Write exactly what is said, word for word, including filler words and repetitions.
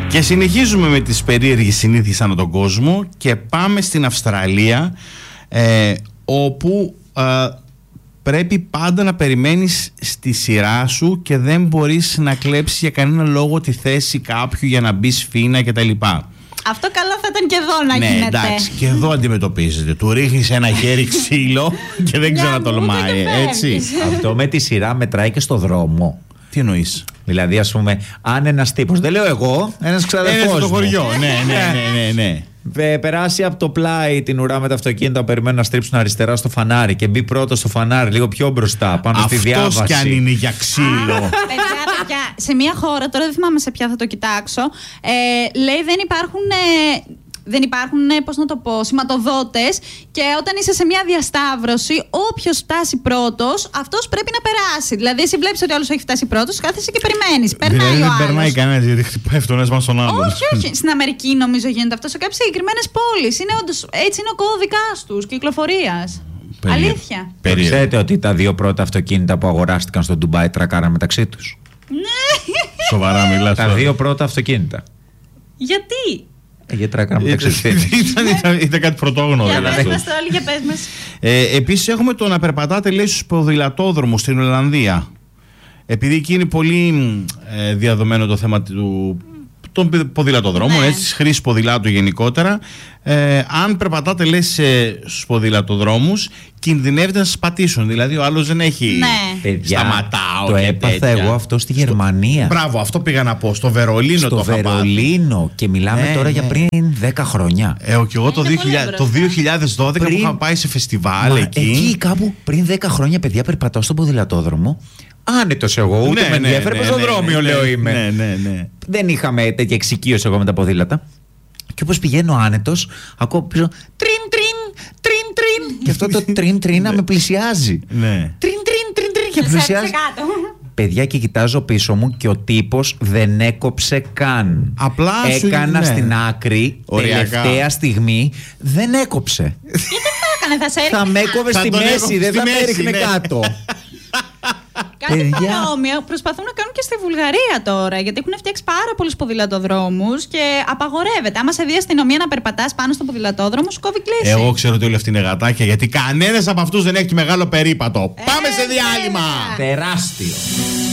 Και συνεχίζουμε με τις περίεργες συνήθειες ανά τον κόσμο και πάμε στην Αυστραλία, ε, όπου ε, πρέπει πάντα να περιμένεις στη σειρά σου και δεν μπορείς να κλέψεις για κανένα λόγο τη θέση κάποιου για να μπει φίνα κτλ. Αυτό καλό θα ήταν και εδώ να ναι, γίνεται. Εντάξει, και εδώ αντιμετωπίζεται. Του ρίχνεις ένα χέρι ξύλο και δεν ξανατολμάει. Έτσι. Αυτό με τη σειρά μετράει και στο δρόμο. Τι εννοείς? Δηλαδή, ας πούμε, αν ένας τύπος, δεν λέω εγώ, ένας ξαδερφός μου. Ένας στο χωριό, ναι, ναι, ναι, ναι, ναι. περάσει από το πλάι την ουρά με τα αυτοκίνητα, περιμένουν να στρίψουν αριστερά στο φανάρι και μπει πρώτο στο φανάρι, λίγο πιο μπροστά, πάνω αυτός στη διάβαση. Αυτός κι αν είναι για ξύλο. Παιδιά, παιδιά, σε μια χώρα, τώρα δεν θυμάμαι σε ποια θα το κοιτάξω, ε, λέει δεν υπάρχουν... Ε, Δεν υπάρχουν, πώς να το πω, σηματοδότες, και όταν είσαι σε μια διασταύρωση, όποιος φτάσει πρώτος, αυτός πρέπει να περάσει. Δηλαδή, εσύ βλέπεις ότι ο άλλος έχει φτάσει πρώτος, κάθεσαι και περιμένεις. Περνάει δηλαδή, ο άλλος. δεν περνάει κανένας, γιατί χτυπάει αυτόν ένα στον άλλον. Όχι, όχι. Στην Αμερική νομίζω γίνεται αυτό, σε κάποιες συγκεκριμένες πόλεις. Είναι όντως, έτσι είναι ο κώδικας τους κυκλοφορίας. Περί... Αλήθεια. Περί... Ξέρετε ότι τα δύο πρώτα αυτοκίνητα που αγοράστηκαν στο Ντουμπάι τρακάραν μεταξύ τους? Ναι. Σοβαρά μιλάς? Τα δύο πρώτα αυτοκίνητα. Γιατί? Γιατί τρακάραν μεταξύ τους. ήταν, ήταν, ήταν κάτι πρωτόγνωρο. Για πες μας το όλοι, για πες μας. Ε, επίσης έχουμε το να περπατάτε, λέει, στους ποδηλατόδρομους στην Ολλανδία. Επειδή εκεί είναι πολύ ε, διαδομένο το θέμα του, των ποδηλατοδρόμων, ναι. έτσι, της χρήσης ποδηλάτου γενικότερα. Ε, αν περπατάτε, λέει, στους ποδηλατοδρόμους, κινδυνεύετε να σας πατήσουν. Δηλαδή ο άλλος δεν έχει ναι. Παιδιά, σταματάω. το έπαθα εγώ αυτό στη Γερμανία. Στο... Μπράβο, αυτό πήγα να πω. Στο Βερολίνο στο το είχα Βερολίνο πάθει. Και μιλάμε ναι, τώρα ναι. για πριν δέκα χρόνια. Ε, και εγώ το, δύο χιλιάδες, το δύο χιλιάδες δώδεκα πριν... που είχα πάει σε φεστιβάλ. Μα, εκεί. εκεί κάπου πριν δέκα χρόνια, παιδιά, περπατάω στον ποδηλατόδρομο. Άνετος εγώ, ούτε ναι, με ναι, ενδιαφέρει ναι, πεζοδρόμιο, ναι, λέω ναι, είμαι. Ναι, ναι, ναι. Δεν είχαμε τέτοια εξοικείωση εγώ με τα ποδήλατα. Και όπως πηγαίνω άνετος, ακούω πίσω τρίν, τρίν, τρίν, τρίν. Και αυτό το τρίν, τρίν να με πλησιάζει. Ναι. Τρίν, τρίν, τρίν, τρίν. Και πλησιάζει. Παιδιά, και κοιτάζω πίσω μου και ο τύπος δεν έκοψε καν. Απλά έκανα σου... ναι. στην άκρη, οριακά. Τελευταία στιγμή, δεν έκοψε. Γιατί θα έκανε, θα σε έριχνε. Θα με έκοβε στη μέση, δεν θα με έριχνε ναι. κάτω. Κάτι παρόμοιο προσπαθούν να κάνουν και στη Βουλγαρία τώρα, γιατί έχουν φτιάξει πάρα πολλούς ποδηλατοδρόμους και απαγορεύεται. Άμα σε δει η αστυνομία να περπατάς πάνω στο ποδηλατόδρομο, σου κόβει κλίση. Εγώ ξέρω ότι όλοι αυτοί είναι γατάκια, γιατί κανένας από αυτούς δεν έχει μεγάλο περίπατο. Ε, Πάμε σε διάλειμμα! Τεράστιο.